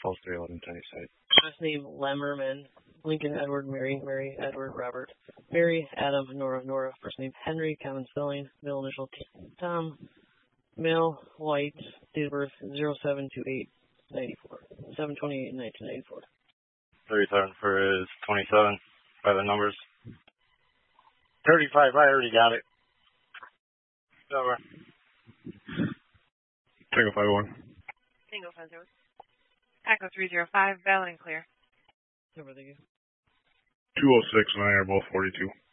Falls 311 Sunnyside. Last name Lemmerman. Lincoln Edward Mary Mary Edward Robert Mary Adam Nora Nora. First name Henry. Common spelling. Middle initial T Tom. Male white. Date of birth 072894. 7/28/1994. 37 for his 27 by the numbers. 35. I already got it. Over. Tango 501. Tango 501. Echo 305. Valid and clear. Over, thank you. 206 and I are both 42.